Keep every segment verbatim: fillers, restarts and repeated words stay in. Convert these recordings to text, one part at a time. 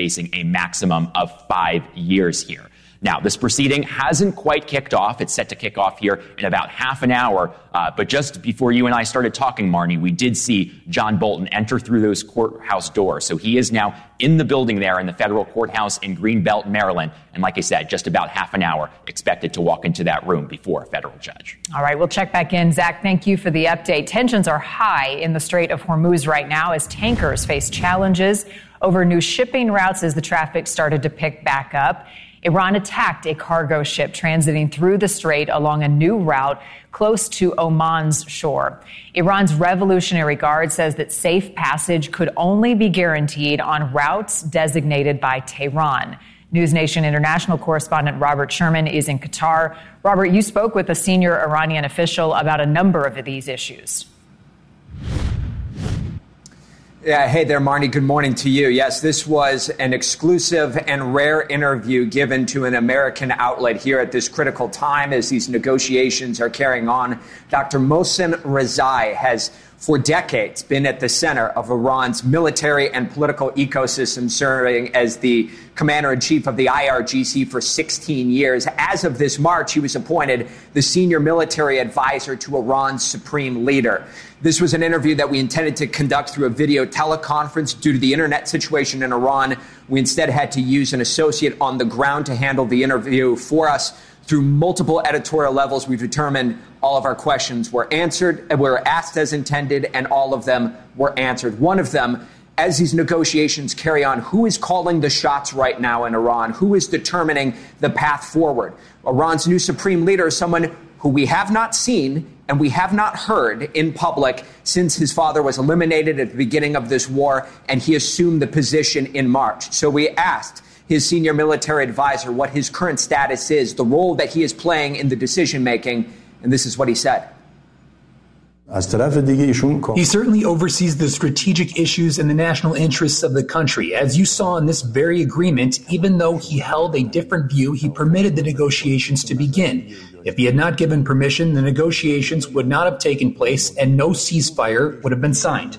facing a maximum of five years here. Now, this proceeding hasn't quite kicked off. It's set to kick off here in about half an hour. Uh, but just before you and I started talking, Marnie, we did see John Bolton enter through those courthouse doors. So he is now in the building there in the federal courthouse in Greenbelt, Maryland. And like I said, just about half an hour expected to walk into that room before a federal judge. All right, we'll check back in. Zach, thank you for the update. Tensions are high in the Strait of Hormuz right now as tankers face challenges over new shipping routes as the traffic started to pick back up. Iran attacked a cargo ship transiting through the strait along a new route close to Oman's shore. Iran's Revolutionary Guard says that safe passage could only be guaranteed on routes designated by Tehran. NewsNation International correspondent Robert Sherman is in Qatar. Robert, you spoke with a senior Iranian official about a number of these issues. Yeah, hey there, Marnie. Good morning to you. Yes, this was an exclusive and rare interview given to an American outlet here at this critical time as these negotiations are carrying on. Doctor Mohsen Rezai has for decades been at the center of Iran's military and political ecosystem, serving as the commander-in-chief of the I R G C for sixteen years. As of this March, he was appointed the senior military advisor to Iran's supreme leader. This was an interview that we intended to conduct through a video teleconference. Due to the internet situation in Iran, we instead had to use an associate on the ground to handle the interview for us. Through multiple editorial levels, we've determined all of our questions were answered, were asked as intended, and all of them were answered. One of them, as these negotiations carry on, who is calling the shots right now in Iran? Who is determining the path forward? Iran's new supreme leader is someone who we have not seen and we have not heard in public since his father was eliminated at the beginning of this war, and he assumed the position in March. So we asked his senior military advisor what his current status is, the role that he is playing in the decision-making, and this is what he said. He certainly oversees the strategic issues and the national interests of the country. As you saw in this very agreement, even though he held a different view, he permitted the negotiations to begin. If he had not given permission, the negotiations would not have taken place and no ceasefire would have been signed.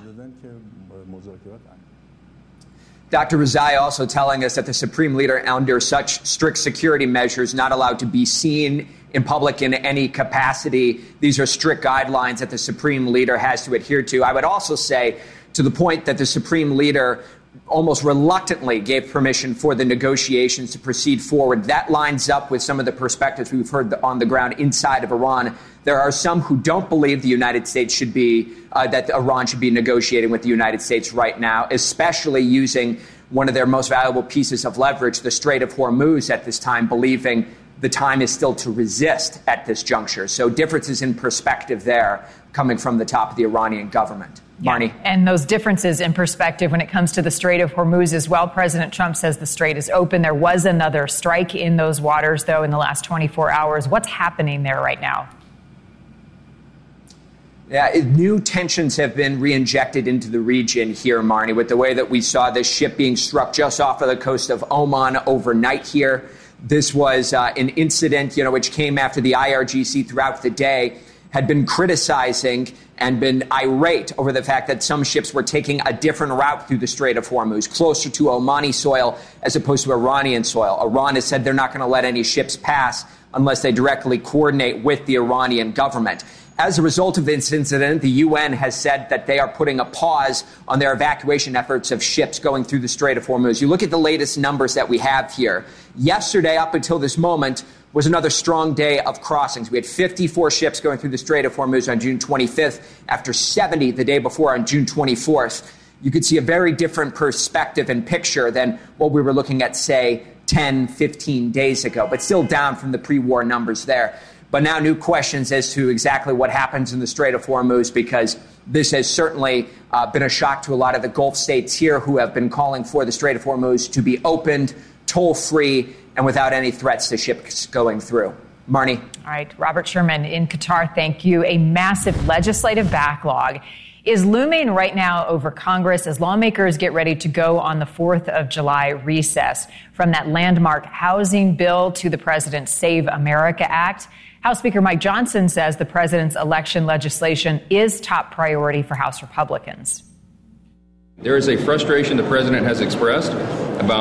Doctor Rezai also telling us that the supreme leader, under such strict security measures, not allowed to be seen in public in any capacity. These are strict guidelines that the supreme leader has to adhere to. I would also say, to the point that the supreme leader almost reluctantly gave permission for the negotiations to proceed forward. That lines up with some of the perspectives we've heard on the ground inside of Iran. There are some who don't believe the United States should be, uh, that Iran should be negotiating with the United States right now, especially using one of their most valuable pieces of leverage, the Strait of Hormuz, at this time, believing the time is still to resist at this juncture. So differences in perspective there coming from the top of the Iranian government. Yeah. Marnie. And those differences in perspective when it comes to the Strait of Hormuz as well. President Trump says the strait is open. There was another strike in those waters, though, in the last twenty-four hours. What's happening there right now? Yeah, new tensions have been re-injected into the region here, Marnie, with the way that we saw this ship being struck just off of the coast of Oman overnight here. This was uh, an incident, you know, which came after the I R G C throughout the day had been criticizing and been irate over the fact that some ships were taking a different route through the Strait of Hormuz, closer to Omani soil as opposed to Iranian soil. Iran has said they're not going to let any ships pass unless they directly coordinate with the Iranian government. As a result of this incident, the U N has said that they are putting a pause on their evacuation efforts of ships going through the Strait of Hormuz. You look at the latest numbers that we have here. Yesterday, up until this moment, was another strong day of crossings. We had fifty-four ships going through the Strait of Hormuz on June twenty-fifth, after seventy the day before on June twenty-fourth. You could see a very different perspective and picture than what we were looking at, say, ten, fifteen days ago, but still down from the pre-war numbers there. But now new questions as to exactly what happens in the Strait of Hormuz, because this has certainly uh, been a shock to a lot of the Gulf states here who have been calling for the Strait of Hormuz to be opened, toll-free, and without any threats to ships going through. Marnie. All right. Robert Sherman in Qatar, thank you. A massive legislative backlog is looming right now over Congress as lawmakers get ready to go on the fourth of July recess. From that landmark housing bill to the president's Save America Act, House Speaker Mike Johnson says the president's election legislation is top priority for House Republicans. There is a frustration the president has expressed about